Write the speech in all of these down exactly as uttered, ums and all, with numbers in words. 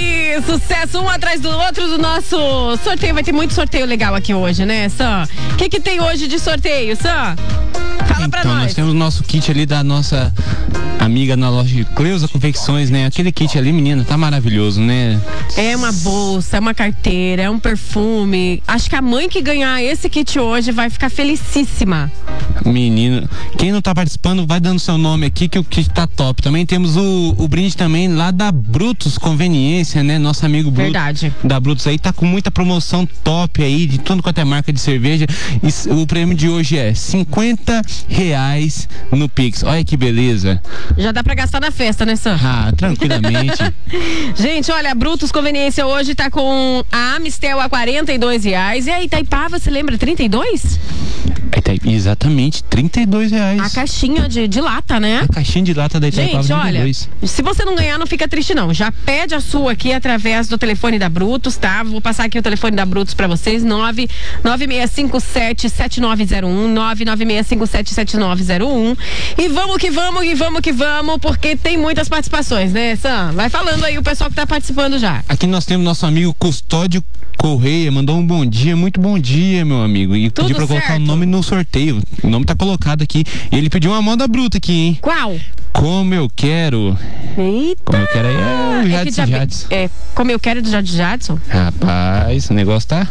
aí, sucesso um atrás do outro do nosso sorteio. Vai ter muito sorteio legal aqui hoje, né, Sam? O que que tem hoje de sorteio, Sam? Fala pra então, nós. Nós temos o nosso kit ali da nossa amiga na loja de Cleusa Confecções, né? Aquele kit ali, menina, tá maravilhoso, né? É uma bolsa, é uma carteira, é um perfume. Acho que a mãe que ganhar esse kit hoje vai ficar felicíssima. Menino, quem não tá participando, vai dando seu nome aqui que o kit tá top. Também temos o, o brinde também lá da Brutus Conveniência, né? Nosso amigo Brutus. Verdade. Da Brutus aí, tá com muita promoção top aí, de tudo quanto é marca de cerveja. E o prêmio de hoje é cinquenta reais no Pix. Olha que beleza. Já dá pra gastar na festa, né, Sam? Ah, tranquilamente. Gente, olha, a Brutus Conveniência hoje tá com a Amistel a quarenta e dois reais. E a Itaipava, você lembra? trinta e dois? Exatamente, trinta e dois reais. A caixinha de, de lata, né? A caixinha de lata da Itaipava. Gente, olha, trinta e dois. Se você não ganhar, não fica triste não. Já pede a sua aqui através do telefone da Brutus, tá? Vou passar aqui o telefone da Brutus pra vocês, nove nove seis cinco sete sete nove zero um, nove nove seis cinco sete sete nove zero um. E vamos que vamos, e vamos que vamos, porque tem muitas participações, né, Sam? Vai falando aí o pessoal que tá participando já. Aqui nós temos nosso amigo Custódio Correia, mandou um bom dia, muito bom dia, meu amigo. E Tudo pediu pra certo? colocar o nome no sorteio. O nome tá colocado aqui. E ele pediu uma moda bruta aqui, hein? Qual? Como eu quero. Eita! Como eu quero aí é o É, que Jadson já- Jadson. é, como eu quero do Jadson Jadson? Rapaz, o negócio tá...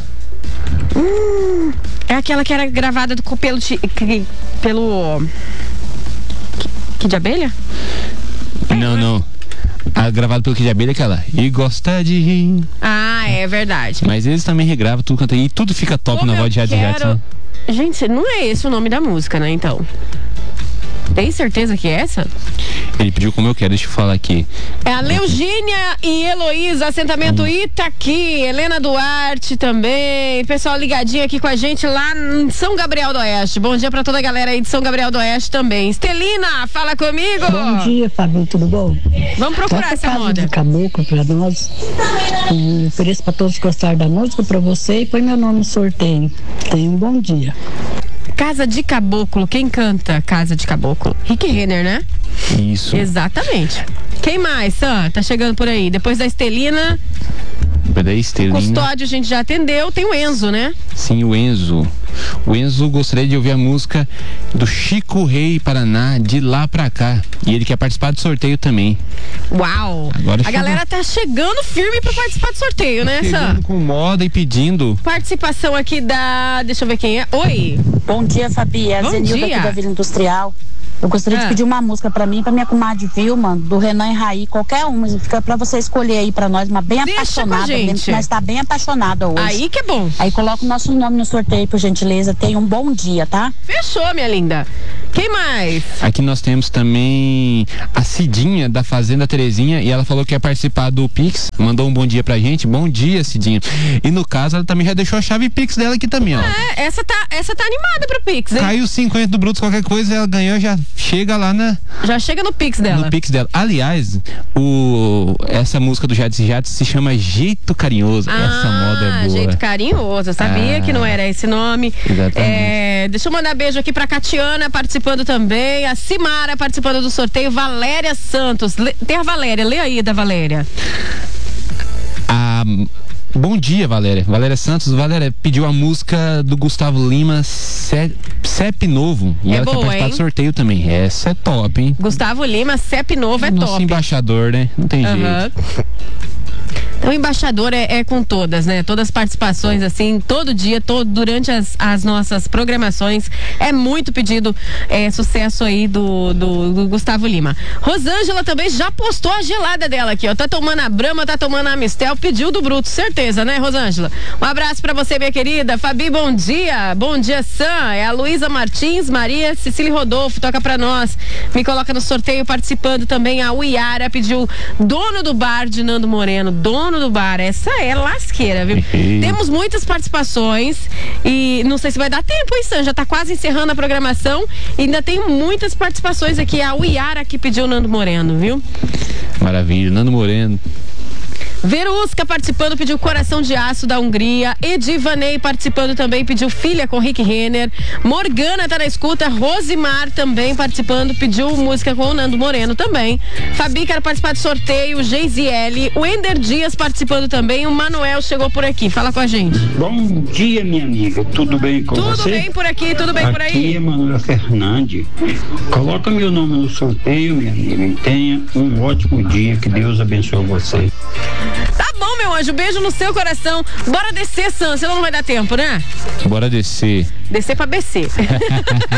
Hum, é aquela que era gravada do, pelo, ti- que- pelo... Que, que de abelha? Não, não. A gravado pelo que de abelha é aquela. E gosta de rir. Ah, é verdade. Mas eles também regravam tudo quanto é. E tudo fica top Como na eu voz de Jadson quero- Jadson. Gente, não é esse o nome da música, né, então? Tem certeza que é essa? Ele pediu como eu quero, deixa eu falar aqui. É a Leugínia e Heloísa, assentamento Itaqui, Helena Duarte também, pessoal ligadinho aqui com a gente lá em São Gabriel do Oeste. Bom dia pra toda a galera aí de São Gabriel do Oeste também. Estelina, fala comigo! Bom dia, Fábio, tudo bom? Vamos procurar Toca essa Casa moda. de Caboclo pra nós. E ofereço pra todos que gostaram da música, pra você, e põe meu nome no sorteio. Tenha um bom dia. Casa de Caboclo, quem canta Casa de Caboclo? Rick Renner, né? Isso. Exatamente. Quem mais, Sam? Tá chegando por aí. Depois da Estelina, Peraí, Estelina. Custódio a gente já atendeu. Tem o Enzo, né? Sim, o Enzo. O Enzo gostaria de ouvir a música do Chico Rei Paraná, De Lá Pra Cá. E ele quer participar do sorteio também. Uau! Agora a chegou. galera tá chegando firme pra participar do sorteio, né, Sam? Chegando com moda e pedindo. Participação aqui da... Deixa eu ver quem é. Oi! Bom dia, Fabi. É a Bom Zenilda dia. aqui da Vila Industrial. Eu gostaria Ah. de pedir uma música pra mim, pra minha comadre Vilma, do Renan e Raí, qualquer uma, fica pra você escolher aí pra nós, uma bem Deixa apaixonada, com a gente. bem- nós tá bem apaixonada hoje. Aí que é bom. Aí coloca o nosso nome no sorteio, por gentileza. Tenha um bom dia, tá? Fechou, minha linda. Quem mais? Aqui nós temos também a Cidinha da Fazenda Terezinha e ela falou que ia participar do Pix, mandou um bom dia pra gente. Bom dia, Cidinha. E no caso, ela também já deixou a chave Pix dela aqui também, ó. É, essa tá, essa tá animada pro Pix, hein? Caiu cinquenta do Brutus, qualquer coisa, ela ganhou, já chega lá na, Já chega no Pix dela. no Pix dela. Aliás, o, essa música do Jadson Jadson se chama Jeito Carinhoso. essa moda é boa. Jeito carinhoso. Eu sabia Ah. que não era esse nome. Exatamente. É, deixa eu mandar beijo aqui pra Catiana participando também. A Simara participando do sorteio. Valéria Santos. Lê- tem a Valéria. Lê aí da Valéria. Ah, bom dia, Valéria. Valéria Santos. Valéria pediu a música do Gustavo Lima, C E P Novo. E É ela boa, quer participar hein? do sorteio também. Essa é top, hein? Gustavo Lima, C E P Novo é Nosso top. embaixador, né? Não tem Aham. jeito. Então, o embaixador é, é com todas, né? Todas as participações, assim, todo dia, todo, durante as, as nossas programações. É muito pedido é, sucesso aí do, do, do Gustavo Lima. Rosângela também já postou a gelada dela aqui, ó. Tá tomando a Brahma, tá tomando a Amistel, pediu do Bruto, certeza, né, Rosângela? Um abraço pra você, minha querida. Fabi, bom dia. Bom dia, Sam. É a Luísa Martins, Maria Cecília Rodolfo, toca pra nós. Me coloca no sorteio, participando também. A Uiara pediu dono do bar de Nando Moreno, dono do bar. Essa é lasqueira, viu? Temos muitas participações e não sei se vai dar tempo, hein, Sam? Já tá quase encerrando a programação e ainda tem muitas participações aqui. A Uiara que pediu Nando Moreno, viu? Maravilha. Nando Moreno. Verusca participando, pediu Coração de Aço da Hungria. Edivanei participando também, pediu Filha com Rick Renner. Morgana tá na escuta. Rosimar também participando, pediu música com o Nando Moreno também. Fabi quer participar do sorteio. Geisiele. O Ender Dias participando também. O Manuel chegou por aqui. Fala com a gente. Bom dia, minha amiga. Tudo bem com tudo você? Tudo bem por aqui, tudo bem aqui por aí? Aqui é Manuel Fernandes. Coloca meu nome no sorteio, minha amiga. E tenha um ótimo dia. Que Deus abençoe você. Tá bom, meu anjo. Beijo no seu coração. Bora descer, Sam. Senão não vai dar tempo, né? Bora descer. Descer pra B C.